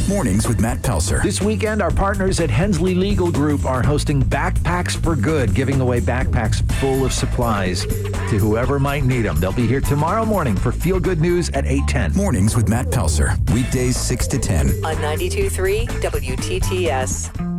Mornings with Matt Pelser. This weekend, our partners at Hensley Legal Group are hosting Backpacks for Good, giving away backpacks full of supplies to whoever might need them. They'll be here tomorrow morning for Feel Good News at 8:10. Mornings with Matt Pelser. Weekdays 6 to 10. On 92.3 WTTS.